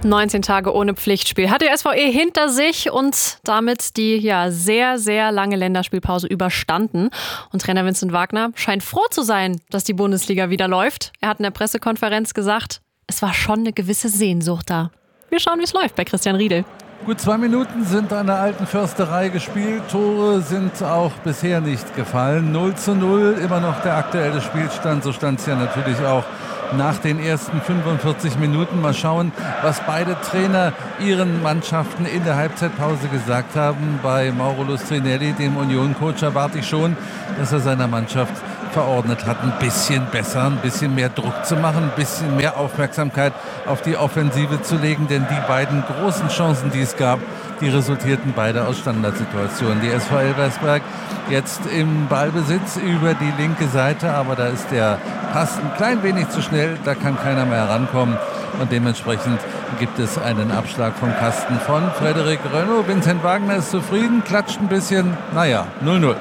19 Tage ohne Pflichtspiel hat der SVE hinter sich und damit die sehr, sehr lange Länderspielpause überstanden. Und Trainer Vincent Wagner scheint froh zu sein, dass die Bundesliga wieder läuft. Er hat in der Pressekonferenz gesagt, es war schon eine gewisse Sehnsucht da. Wir schauen, wie es läuft bei Christian Riedel. Gut 2 Minuten sind an der alten Försterei gespielt. Tore sind auch bisher nicht gefallen. 0:0, immer noch der aktuelle Spielstand. So stand es ja natürlich auch nach den ersten 45 Minuten. Mal schauen, was beide Trainer ihren Mannschaften in der Halbzeitpause gesagt haben. Bei Mauro Lustrinelli, dem Union-Coach, erwarte ich schon, dass er seiner Mannschaft verordnet hat, ein bisschen besser, ein bisschen mehr Druck zu machen, ein bisschen mehr Aufmerksamkeit auf die Offensive zu legen, denn die beiden großen Chancen, die es gab, die resultierten beide aus Standardsituationen. Die SV Elversberg jetzt im Ballbesitz über die linke Seite, aber da ist der Pass ein klein wenig zu schnell, da kann keiner mehr herankommen und dementsprechend gibt es einen Abschlag vom Kasten von Frederik Rönno. Vincent Wagner ist zufrieden, klatscht ein bisschen, 0:0.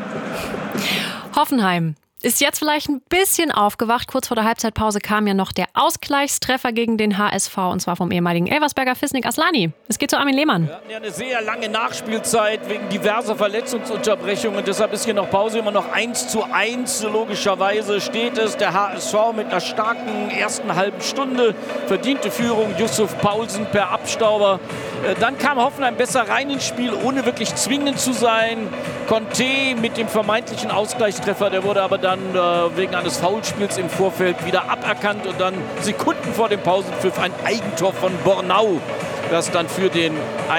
Hoffenheim ist jetzt vielleicht ein bisschen aufgewacht. Kurz vor der Halbzeitpause kam ja noch der Ausgleichstreffer gegen den HSV und zwar vom ehemaligen Elversberger Fisnik Aslani. Es geht zu Armin Lehmann. Wir hatten ja eine sehr lange Nachspielzeit wegen diverser Verletzungsunterbrechungen. Deshalb ist hier noch Pause, immer noch 1:1. Logischerweise steht es. Der HSV mit einer starken ersten halben Stunde. Verdiente Führung, Yusuf Paulsen per Abstauber. Dann kam Hoffenheim besser rein ins Spiel, ohne wirklich zwingend zu sein. Conte mit dem vermeintlichen Ausgleichstreffer, der wurde aber dann wegen eines Foulspiels im Vorfeld wieder aberkannt und dann Sekunden vor dem Pausenpfiff ein Eigentor von Bornau, das dann für den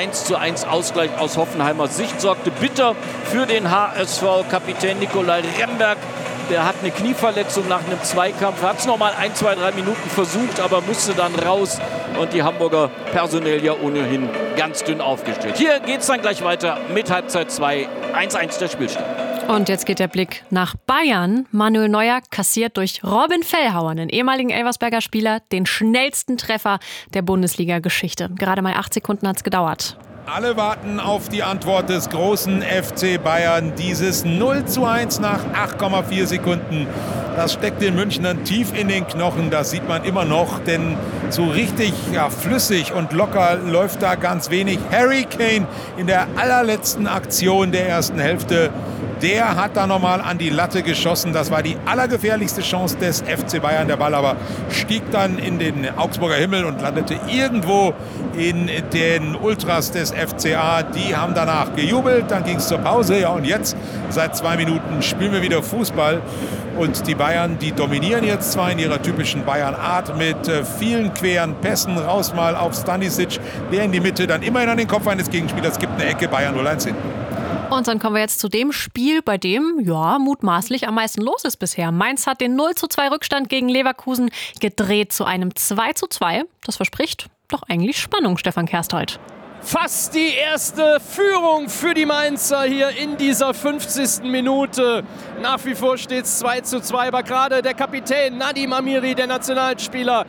1:1 Ausgleich aus Hoffenheimer Sicht sorgte. Bitter für den HSV. Kapitän Nikolai Remberg, der hat eine Knieverletzung nach einem Zweikampf, hat es noch mal 1, 2, 3 Minuten versucht, aber musste dann raus. Und die Hamburger personell ja ohnehin ganz dünn aufgestellt. Hier geht es dann gleich weiter mit Halbzeit 2, 1:1 der Spielstand. Und jetzt geht der Blick nach Bayern. Manuel Neuer kassiert durch Robin Fellhauer, einen ehemaligen Elversberger Spieler, den schnellsten Treffer der Bundesliga-Geschichte. Gerade mal 8 Sekunden hat es gedauert. Alle warten auf die Antwort des großen FC Bayern. Dieses 0:1 nach 8,4 Sekunden. Das steckt den Münchnern tief in den Knochen. Das sieht man immer noch. Denn so richtig flüssig und locker läuft da ganz wenig. Harry Kane in der allerletzten Aktion der ersten Hälfte. Der hat da nochmal an die Latte geschossen. Das war die allergefährlichste Chance des FC Bayern. Der Ball aber stieg dann in den Augsburger Himmel und landete irgendwo in den Ultras des FCA. Die haben danach gejubelt. Dann ging es zur Pause. Ja, und jetzt, seit 2 Minuten, spielen wir wieder Fußball. Und die Bayern, die dominieren jetzt zwar in ihrer typischen Bayern-Art mit vielen queren Pässen. Raus mal auf Stanisic, der in die Mitte, dann immerhin an den Kopf eines Gegenspielers. Gibt eine Ecke, Bayern 0:1 hinten. Und dann kommen wir jetzt zu dem Spiel, bei dem mutmaßlich am meisten los ist bisher. Mainz hat den 0:2 Rückstand gegen Leverkusen gedreht zu einem 2:2. Das verspricht doch eigentlich Spannung, Stefan Kersthold. Fast die erste Führung für die Mainzer hier in dieser 50. Minute. Nach wie vor steht es 2:2, aber gerade der Kapitän Nadim Amiri, der Nationalspieler,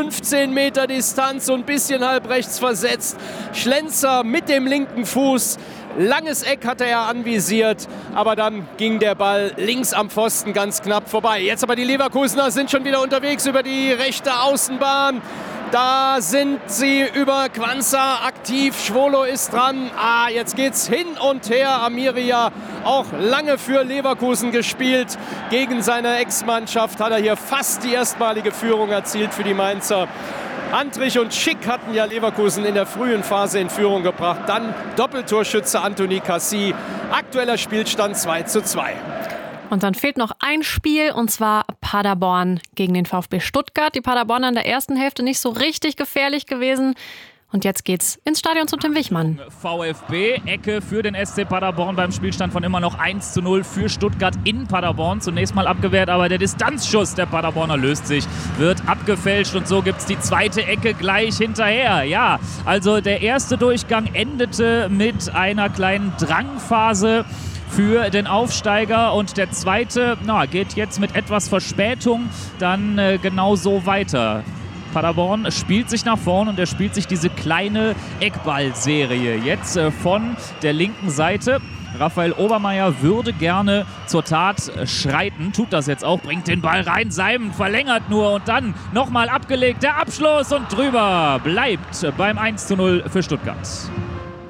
15 Meter Distanz und ein bisschen halb rechts versetzt. Schlenzer mit dem linken Fuß. Langes Eck hatte er anvisiert, aber dann ging der Ball links am Pfosten ganz knapp vorbei. Jetzt aber die Leverkusener sind schon wieder unterwegs über die rechte Außenbahn. Da sind sie über Quansah aktiv. Schwolo ist dran. Jetzt geht's hin und her. Amiria auch lange für Leverkusen gespielt. Gegen seine Ex-Mannschaft hat er hier fast die erstmalige Führung erzielt für die Mainzer. Antrich und Schick hatten ja Leverkusen in der frühen Phase in Führung gebracht. Dann Doppeltorschütze Anthony Cassie. Aktueller Spielstand 2:2. Und dann fehlt noch ein Spiel, und zwar Paderborn gegen den VfB Stuttgart. Die Paderborner in der ersten Hälfte nicht so richtig gefährlich gewesen. Und jetzt geht's ins Stadion zu Tim Wichmann. VfB, Ecke für den SC Paderborn beim Spielstand von immer noch 1:0 für Stuttgart in Paderborn. Zunächst mal abgewehrt, aber der Distanzschuss der Paderborner löst sich, wird abgefälscht und so gibt's die zweite Ecke gleich hinterher. Ja, also der erste Durchgang endete mit einer kleinen Drangphase für den Aufsteiger und der zweite geht jetzt mit etwas Verspätung dann genau so weiter. Paderborn spielt sich nach vorn und er spielt sich diese kleine Eckballserie jetzt von der linken Seite. Raphael Obermeier würde gerne zur Tat schreiten, tut das jetzt auch, bringt den Ball rein, Seim verlängert nur und dann nochmal abgelegt, der Abschluss und drüber bleibt beim 1:0 für Stuttgart.